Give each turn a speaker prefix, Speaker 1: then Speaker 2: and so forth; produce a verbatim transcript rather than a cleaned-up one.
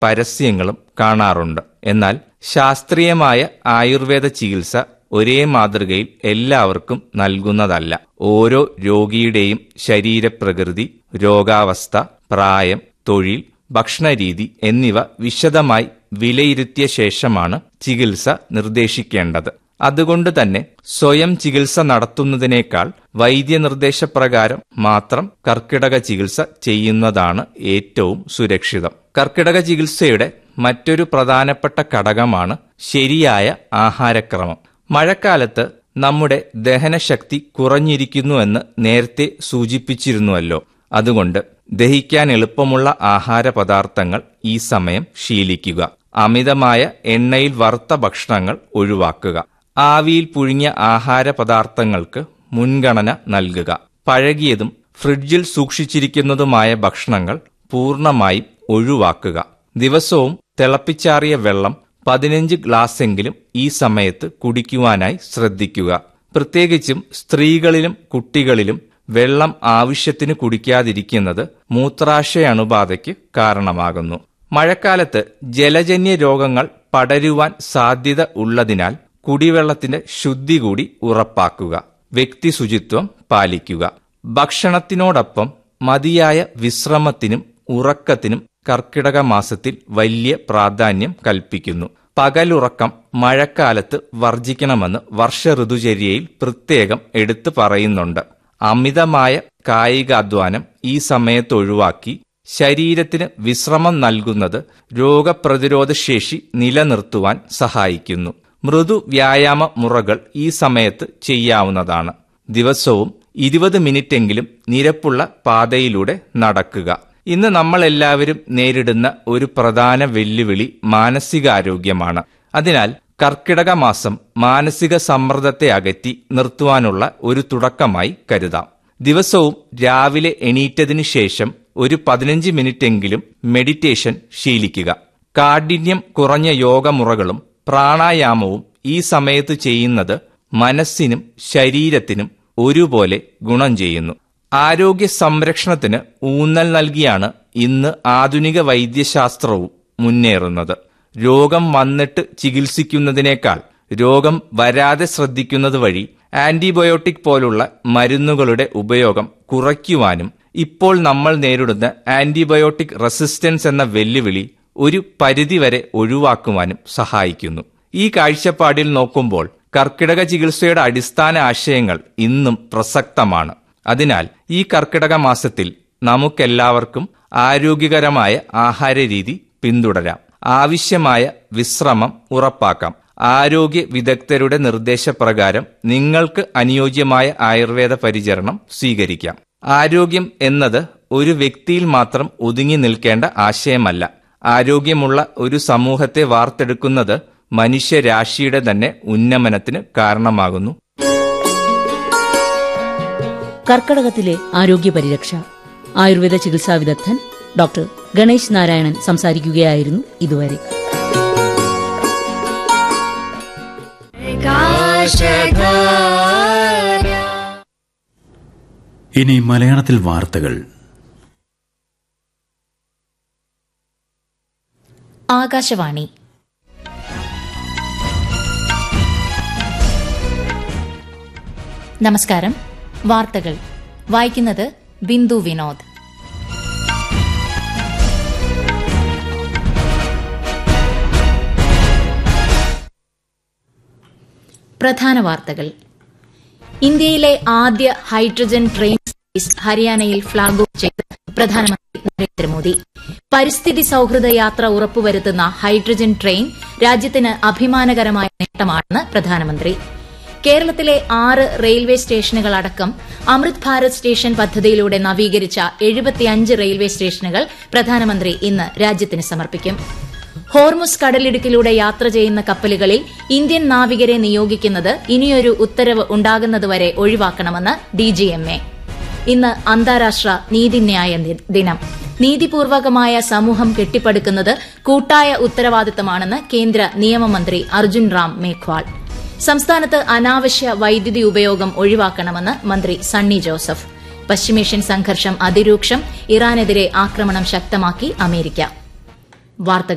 Speaker 1: പരസ്യങ്ങളും കാണാറുണ്ട്. എന്നാൽ ശാസ്ത്രീയമായ ആയുർവേദ ചികിത്സ ഒരേ മാതൃകയിൽ എല്ലാവർക്കും നൽകുന്നതല്ല. ഓരോ രോഗിയുടെയും ശരീരപ്രകൃതി, രോഗാവസ്ഥ, പ്രായം, തൊഴിൽ, ഭക്ഷണരീതി എന്നിവ വിശദമായി വിലയിരുത്തിയ ശേഷമാണ് ചികിത്സ നിർദ്ദേശിക്കേണ്ടത്. അതുകൊണ്ട് തന്നെ സ്വയം ചികിത്സ നടത്തുന്നതിനേക്കാൾ വൈദ്യനിർദ്ദേശപ്രകാരം മാത്രം കർക്കിടക ചികിത്സ ചെയ്യുന്നതാണ് ഏറ്റവും സുരക്ഷിതം. കർക്കിടക ചികിത്സയുടെ മറ്റൊരു പ്രധാനപ്പെട്ട ഘടകമാണ് ശരിയായ ആഹാരക്രമം. മഴക്കാലത്ത് നമ്മുടെ ദഹനശക്തി കുറഞ്ഞിരിക്കുന്നുവെന്ന് നേരത്തെ സൂചിപ്പിച്ചിരുന്നുവല്ലോ. അതുകൊണ്ട് ദഹിക്കാൻ എളുപ്പമുള്ള ആഹാര പദാർത്ഥങ്ങൾ ഈ സമയം ശീലിക്കുക. അമിതമായ എണ്ണയിൽ വറുത്ത ഭക്ഷണങ്ങൾ ഒഴിവാക്കുക. ആവിയിൽ പുഴുങ്ങിയ ആഹാര പദാർത്ഥങ്ങൾക്ക് മുൻഗണന നൽകുക. പഴകിയതും ഫ്രിഡ്ജിൽ സൂക്ഷിച്ചിരിക്കുന്നതുമായ ഭക്ഷണങ്ങൾ പൂർണ്ണമായും ഒഴിവാക്കുക. ദിവസവും തിളപ്പിച്ചാറിയ വെള്ളം പതിനഞ്ച് ഗ്ലാസ്സെങ്കിലും ഈ സമയത്ത് കുടിക്കുവാനായി ശ്രദ്ധിക്കുക. പ്രത്യേകിച്ചും സ്ത്രീകളിലും കുട്ടികളിലും വെള്ളം ആവശ്യത്തിന് കുടിക്കാതിരിക്കുന്നത് മൂത്രാശയ അണുബാധയ്ക്ക് കാരണമാകുന്നു. മഴക്കാലത്ത് ജലജന്യ രോഗങ്ങൾ പടരുവാൻ സാധ്യത ഉള്ളതിനാൽ കുടിവെള്ളത്തിന്റെ ശുദ്ധി കൂടി ഉറപ്പാക്കുക. വ്യക്തി ശുചിത്വം പാലിക്കുക. ഭക്ഷണത്തിനോടൊപ്പം മതിയായ വിശ്രമത്തിനും ഉറക്കത്തിനും കർക്കിടക മാസത്തിൽ വലിയ പ്രാധാന്യം കൽപ്പിക്കുന്നു. പകലുറക്കം മഴക്കാലത്ത് വർജിക്കണമെന്ന് വർഷ ഋതുചര്യയിൽ പ്രത്യേകം എടുത്തു പറയുന്നുണ്ട്. അമിതമായ കായികാധ്വാനം ഈ സമയത്ത് ഒഴിവാക്കി ശരീരത്തിന് വിശ്രമം നൽകുന്നത് രോഗപ്രതിരോധ ശേഷി നിലനിർത്തുവാൻ സഹായിക്കുന്നു. മൃദു വ്യായാമ മുറകൾ ഈ സമയത്ത് ചെയ്യാവുന്നതാണ്. ദിവസവും ഇരുപത് മിനിറ്റെങ്കിലും നിരപ്പുള്ള പാതയിലൂടെ നടക്കുക. ഇന്ന് നമ്മളെല്ലാവരും നേരിടുന്ന ഒരു പ്രധാന വെല്ലുവിളി മാനസികാരോഗ്യമാണ്. അതിനാൽ കർക്കിടക മാസം മാനസിക സമ്മർദ്ദത്തെ അകറ്റി നിർത്തുവാനുള്ള ഒരു തുടക്കമായി കരുതാം. ദിവസവും രാവിലെ എണീറ്റതിനു ശേഷം ഒരു പതിനഞ്ച് മിനിറ്റെങ്കിലും മെഡിറ്റേഷൻ ശീലിക്കുക. കാഠിന്യം കുറഞ്ഞ യോഗമുറകളും പ്രാണായാമവും ഈ സമയത്ത് ചെയ്യുന്നത് മനസ്സിനും ശരീരത്തിനും ഒരുപോലെ ഗുണം ചെയ്യുന്നു. ആരോഗ്യ സംരക്ഷണത്തിന് ഊന്നൽ നൽകിയാണ് ഇന്ന് ആധുനിക വൈദ്യശാസ്ത്രവും മുന്നേറുന്നത്. രോഗം വന്നിട്ട് ചികിത്സിക്കുന്നതിനേക്കാൾ രോഗം വരാതെ ശ്രദ്ധിക്കുന്നത് വഴി ആന്റിബയോട്ടിക് പോലുള്ള മരുന്നുകളുടെ ഉപയോഗം കുറയ്ക്കുവാനും ഇപ്പോൾ നമ്മൾ നേരിടുന്ന ആന്റിബയോട്ടിക് റെസിസ്റ്റൻസ് എന്ന വെല്ലുവിളി ഒരു പരിധിവരെ ഒഴിവാക്കുവാനും സഹായിക്കുന്നു. ഈ കാഴ്ചപ്പാടിൽ നോക്കുമ്പോൾ കർക്കിടക ചികിത്സയുടെ അടിസ്ഥാന ആശയങ്ങൾ ഇന്നും പ്രസക്തമാണ്. അതിനാൽ ഈ കർക്കിടക മാസത്തിൽ നമുക്കെല്ലാവർക്കും ആരോഗ്യകരമായ ആഹാരരീതി പിന്തുടരാം. ആവശ്യമായ വിശ്രമം ഉറപ്പാക്കാം. ആരോഗ്യ വിദഗ്ധരുടെ നിർദ്ദേശപ്രകാരം നിങ്ങൾക്ക് അനുയോജ്യമായ ആയുർവേദ പരിചരണം സ്വീകരിക്കാം. ആരോഗ്യം എന്നത് ഒരു വ്യക്തിയിൽ മാത്രം ഒതുങ്ങി നിൽക്കേണ്ട ആശയമല്ല. ആരോഗ്യമുള്ള ഒരു സമൂഹത്തെ വാർത്തെടുക്കുന്നത് മനുഷ്യരാശിയുടെ തന്നെ ഉന്നമനത്തിന് കാരണമാകുന്നു.
Speaker 2: കർക്കടകത്തിലെ ആരോഗ്യ പരിരക്ഷ ആയുർവേദ ചികിത്സാ വിദഗ്ധൻ ഡോക്ടർ ഗണേശ് നാരായണൻ സംസാരിക്കുകയായിരുന്നു ഇതുവരെ.
Speaker 3: ഇനി മലയാളത്തിൽ വാർത്തകൾ.
Speaker 4: ആകാശവാണി. നമസ്കാരം. വാർത്തകൾ വായിക്കുന്നത് ബിന്ദു വിനോദ്. പ്രധാന വാർത്തകൾ. ഇന്ത്യയിലെ ആദ്യ ഹൈഡ്രജൻ ട്രെയിൻ സർവീസ് ഹരിയാനയിൽ ഫ്ളാഗ് ഓഫ് ചെയ്ത് പ്രധാനമന്ത്രി നരേന്ദ്രമോദി. പരിസ്ഥിതി സൌഹൃദ യാത്ര ഉറപ്പുവരുത്തുന്ന ഹൈഡ്രജൻ ട്രെയിൻ രാജ്യത്തിന് അഭിമാനകരമായ നേട്ടമാണെന്ന് പ്രധാനമന്ത്രി. കേരളത്തിലെ ആറ് റെയിൽവേ സ്റ്റേഷനുകളടക്കം അമൃത് ഭാരത് സ്റ്റേഷൻ പദ്ധതിയിലൂടെ നവീകരിച്ച എഴുപത്തിയഞ്ച് റെയിൽവേ സ്റ്റേഷനുകൾ പ്രധാനമന്ത്രി ഇന്ന് രാജ്യത്തിന് സമർപ്പിക്കും. ഹോർമുസ് കടലിടുക്കിലൂടെ യാത്ര ചെയ്യുന്ന കപ്പലുകളിൽ ഇന്ത്യൻ നാവികരെ നിയോഗിക്കുന്നത് ഇനിയൊരു ഉത്തരവ് ഉണ്ടാകുന്നതുവരെ ഒഴിവാക്കണമെന്ന് ഡിജിഎംഎ. ഇന്ന് അന്താരാഷ്ട്ര നീതിന്യായ ദിനം. നീതിപൂർവകമായ സമൂഹം കെട്ടിപ്പടുക്കുന്നത് കൂട്ടായ ഉത്തരവാദിത്തമാണെന്ന് കേന്ദ്ര നിയമമന്ത്രി അർജുൻ റാം മേഘ്വാൾ. സംസ്ഥാനത്ത് അനാവശ്യ വൈദ്യുതി ഉപയോഗം ഒഴിവാക്കണമെന്ന് മന്ത്രി സണ്ണി ജോസഫ്. പശ്ചിമേഷ്യൻ സംഘർഷം അതിരൂക്ഷം. ഇറാനെതിരെ ആക്രമണം ശക്തമാക്കി അമേരിക്ക. വാർത്തകൾ